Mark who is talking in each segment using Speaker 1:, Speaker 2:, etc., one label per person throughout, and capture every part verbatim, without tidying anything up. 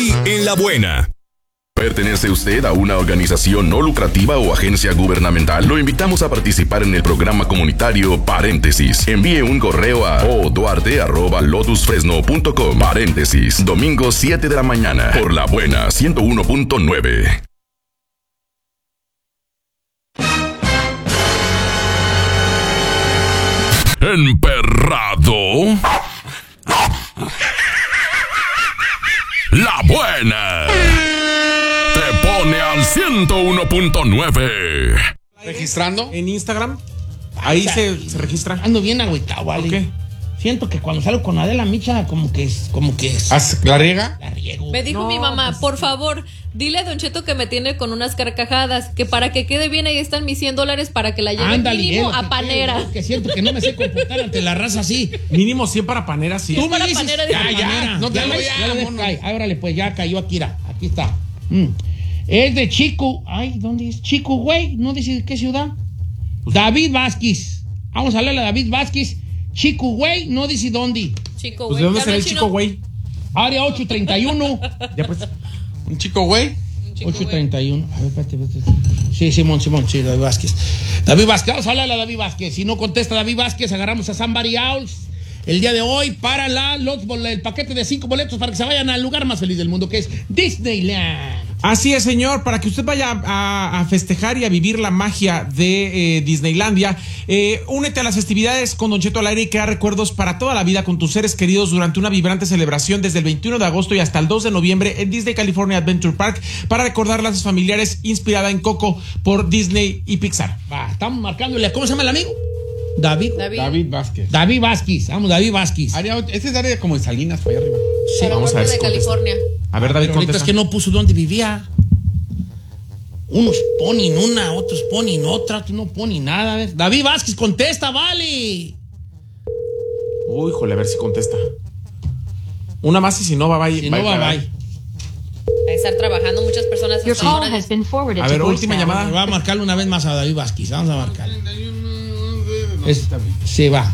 Speaker 1: En la buena.
Speaker 2: ¿Pertenece usted a una organización no lucrativa o agencia gubernamental? Lo invitamos a participar en el programa comunitario Paréntesis. Envíe un correo a oduarte arroba lotus fresno punto com. Paréntesis, domingo siete de la mañana, por La Buena ciento uno punto nueve. Emperrado. La Buena te pone al ciento uno punto nueve.
Speaker 3: ¿Registrando?
Speaker 4: En Instagram. Ahí se, se registra.
Speaker 5: Ando bien agüitado, vale.
Speaker 4: ¿Por qué?
Speaker 5: Siento que cuando salgo con Adela Micha, como que es, como que es.
Speaker 3: ¿La riega?
Speaker 5: La riego.
Speaker 6: Me dijo
Speaker 4: No,
Speaker 6: mi mamá,
Speaker 4: pues,
Speaker 6: por favor, dile a Don Cheto que me tiene con unas carcajadas, que para que quede bien ahí están mis cien dólares para que la lleve
Speaker 5: Ándale,
Speaker 6: mínimo
Speaker 5: es lo
Speaker 6: a
Speaker 5: que
Speaker 6: Panera.
Speaker 5: quiero, que siento que no me sé comportar ante la raza así.
Speaker 4: Mínimo cien para Panera, sí.
Speaker 5: Tú me
Speaker 6: para
Speaker 5: dices,
Speaker 6: Panera,
Speaker 5: ya,
Speaker 6: dice
Speaker 5: ya,
Speaker 3: Panera.
Speaker 5: no te
Speaker 3: Ya
Speaker 5: lo
Speaker 3: lo
Speaker 5: ya,
Speaker 3: ya,
Speaker 5: ya
Speaker 3: vámonos.
Speaker 5: cae. Ábrale, pues ya cayó Akira. Aquí está. Mm. Es de Chico. Ay, ¿dónde es? Chico, güey. No dice de qué ciudad. David Vázquez. Vamos a hablarle a David Vázquez. Chico, güey. No dice dónde.
Speaker 6: Chico,
Speaker 4: Pues
Speaker 6: güey.
Speaker 4: ¿de dónde
Speaker 6: ¿Te
Speaker 4: será
Speaker 6: habla
Speaker 4: el
Speaker 6: chino?
Speaker 4: chico, güey?
Speaker 5: Área ocho treinta y uno.
Speaker 4: Ya pues.
Speaker 3: ¿Un chico güey?
Speaker 6: Chico,
Speaker 5: ocho
Speaker 6: güey.
Speaker 5: treinta y uno. A ver, espérate, espérate. Sí, Simón, Simón, sí, David Vázquez. David Vázquez, vamos a hablarle a David Vázquez. Si no contesta David Vázquez, agarramos a Somebody Else el día de hoy para la, los, el paquete de cinco boletos para que se vayan al lugar más feliz del mundo, que es Disneyland.
Speaker 4: Así es, señor, para que usted vaya a, a festejar y a vivir la magia de eh, Disneylandia, eh, únete a las festividades con Don Cheto al aire y crea recuerdos para toda la vida con tus seres queridos durante una vibrante celebración desde el veintiuno de agosto y hasta el dos de noviembre en Disney California Adventure Park para recordar las familiares inspirada en Coco por Disney y Pixar.
Speaker 5: Va, estamos marcándole. ¿Cómo se llama el amigo? David.
Speaker 6: David.
Speaker 3: David Vázquez.
Speaker 5: David Vázquez. Vamos, David Vázquez.
Speaker 3: Área, este es área como de Salinas, para allá arriba.
Speaker 5: Sí,
Speaker 6: Aeropuerto
Speaker 4: vamos a ver
Speaker 6: de
Speaker 4: si contesta.
Speaker 6: California.
Speaker 4: A ver, David,
Speaker 5: pero ahorita
Speaker 4: contesta.
Speaker 5: es que no puso dónde vivía. Unos ponen una, otros ponen otra, otros no ponen nada. A ver. David Vázquez, contesta, vale.
Speaker 4: Uy, híjole, a ver si contesta. Una más y si no, va, va,
Speaker 5: Si no, va, va.
Speaker 6: A estar trabajando muchas personas.
Speaker 7: Your
Speaker 6: hasta
Speaker 7: call
Speaker 6: ahora.
Speaker 7: has been forwarded
Speaker 4: A ver,
Speaker 7: to
Speaker 4: última
Speaker 7: voicemail.
Speaker 4: llamada.
Speaker 5: Va a marcarle una vez más a David Vázquez. Vamos a marcarle. Es- se va.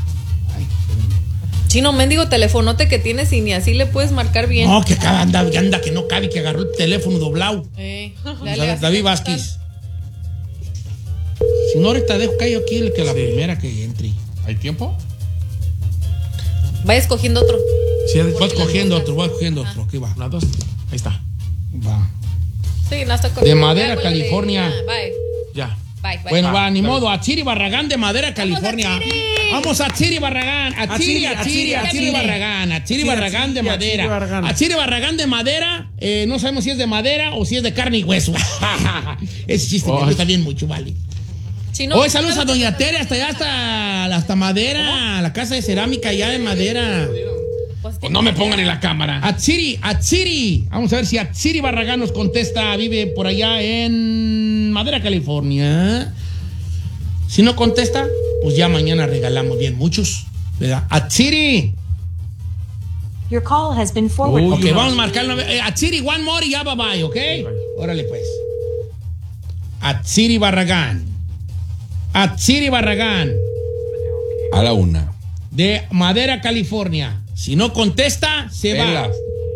Speaker 6: Chino, mendigo telefonote que tienes y ni así le puedes marcar bien.
Speaker 5: No, que acá anda, anda que no cabe, que agarró el teléfono doblado.
Speaker 6: Eh,
Speaker 5: Vamos
Speaker 6: dale,
Speaker 5: a ver,
Speaker 6: así
Speaker 5: David
Speaker 6: te
Speaker 5: Vázquez. Si no, ahorita dejo callo aquí el que la
Speaker 4: Sí.
Speaker 5: primera que entre.
Speaker 3: ¿Hay tiempo?
Speaker 6: gustan. Vaya escogiendo otro.
Speaker 4: Sí,
Speaker 5: Voy cogiendo otro, voy cogiendo otro. Aquí va.
Speaker 4: una, dos. Ahí está.
Speaker 5: Va.
Speaker 6: Sí, no está
Speaker 5: De Madera, California.
Speaker 6: Bye.
Speaker 4: Ya.
Speaker 6: Bye, bye.
Speaker 5: Bueno,
Speaker 4: Ah,
Speaker 5: va, ni
Speaker 4: dale.
Speaker 5: modo. A Chiri Barragán de Madera, California.
Speaker 6: a Chiri!
Speaker 5: Vamos a Chiri Barragán. A
Speaker 4: A
Speaker 5: Chiri,
Speaker 4: Chiri,
Speaker 5: a
Speaker 4: a
Speaker 5: Chiri,
Speaker 4: Chiri,
Speaker 5: a
Speaker 4: a
Speaker 5: Chiri
Speaker 4: Chiri.
Speaker 5: Barragán. A Chiri
Speaker 4: Sí, a
Speaker 5: Barragán de
Speaker 4: Chiri, a Chiri
Speaker 5: Madera.
Speaker 4: Barragán.
Speaker 5: A Chiri Barragán de Madera. Eh, no sabemos si es de madera o si es de carne y hueso. Ese chiste me
Speaker 4: Oh.
Speaker 5: gusta bien mucho, vale.
Speaker 6: Chino,
Speaker 5: Hoy saludos a Doña Tere hasta allá, hasta, hasta Madera, la casa de cerámica allá de Madera.
Speaker 6: Pues,
Speaker 3: Pues no me pongan en la cámara.
Speaker 5: Atsiri, Atsiri. Vamos a ver si Atsiri Barragán nos contesta. Vive por allá en Madera, California. Si no contesta, pues ya mañana regalamos bien muchos, ¿verdad? Atsiri.
Speaker 7: Your call has been forwarded.
Speaker 4: Uy,
Speaker 5: Ok,
Speaker 4: una-
Speaker 5: vamos a marcarlo. Eh, Atsiri, one more y ya bye bye, ¿ok? Órale pues. Atsiri Barragán. Atsiri Barragán.
Speaker 3: A la una.
Speaker 5: De Madera, California. Si no contesta, se
Speaker 3: Velas.
Speaker 5: va.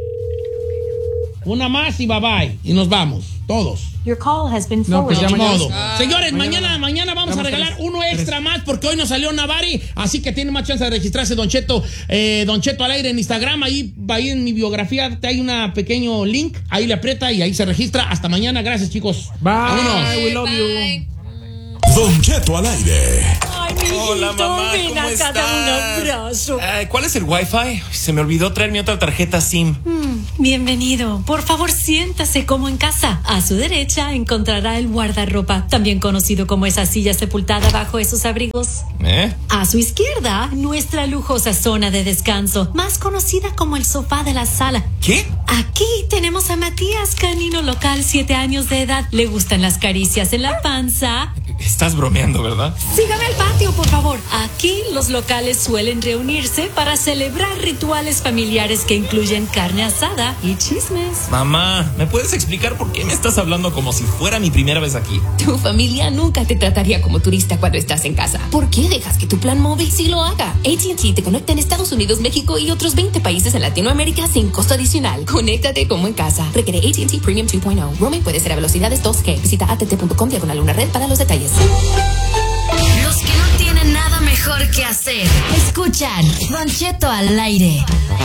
Speaker 5: Una más y bye bye. Y nos vamos, todos.
Speaker 7: Your call has been
Speaker 4: No, pues
Speaker 7: forwarded.
Speaker 4: ya
Speaker 5: Ni
Speaker 4: mañana-
Speaker 5: modo.
Speaker 6: Ah.
Speaker 5: Señores,
Speaker 4: Mañana-
Speaker 5: mañana, mañana vamos a
Speaker 4: Damos
Speaker 5: regalar
Speaker 4: tres.
Speaker 5: uno extra más porque hoy nos salió Navari, así que tiene más chance de registrarse Don Cheto, eh, Don Cheto al aire en Instagram. Ahí, ahí en mi biografía hay un pequeño link, ahí le aprieta y ahí se registra. Hasta mañana, gracias chicos.
Speaker 4: Bye,
Speaker 5: Vámonos.
Speaker 4: we love you.
Speaker 6: Bye.
Speaker 1: Don Cheto al aire.
Speaker 8: Ay, mi
Speaker 9: Hola, mamá,
Speaker 8: ven
Speaker 9: ¿cómo
Speaker 8: acá,
Speaker 9: estás?
Speaker 8: dame un abrazo.
Speaker 9: Ay, ¿cuál es el Wi-Fi? Se me olvidó traer mi otra tarjeta SIM.
Speaker 8: Bienvenido. Por favor, siéntase como en casa. A su derecha encontrará el guardarropa, también conocido como esa silla sepultada bajo esos abrigos.
Speaker 9: ¿Eh?
Speaker 8: A su izquierda, nuestra lujosa zona de descanso, más conocida como el sofá de la sala.
Speaker 9: ¿Qué?
Speaker 8: Aquí tenemos a Matías, canino local, siete años de edad. Le gustan las caricias en la panza.
Speaker 9: Estás bromeando, ¿verdad?
Speaker 8: Sígame al patio, por favor. Aquí los locales suelen reunirse para celebrar rituales familiares que incluyen carne asada y chismes.
Speaker 9: Mamá, ¿me puedes explicar por qué me estás hablando como si fuera mi primera vez aquí?
Speaker 10: Tu familia nunca te trataría como turista cuando estás en casa. ¿Por qué dejas que tu plan móvil sí lo haga? A T and T te conecta en Estados Unidos, México y otros veinte países en Latinoamérica sin costo adicional. Conéctate como en casa. Requiere A T and T Premium dos punto cero. Roaming puede ser a velocidades dos G. Visita a t t punto com diagonal una red para los detalles.
Speaker 11: Los que no tienen nada mejor que hacer, escuchan Don Cheto al aire.